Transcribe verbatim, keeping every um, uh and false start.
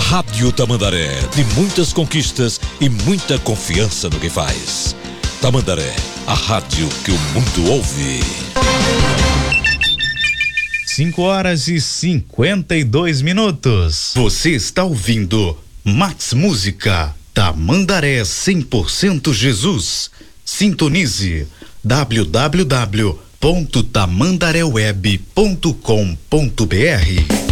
Rádio Tamandaré, de muitas conquistas e muita confiança no que faz. Tamandaré, a rádio que o mundo ouve. cinco horas e cinquenta e dois minutos. Você está ouvindo Max Música, Tamandaré cem por cento Jesus. Sintonize w w w ponto tamandaré web ponto com ponto b r.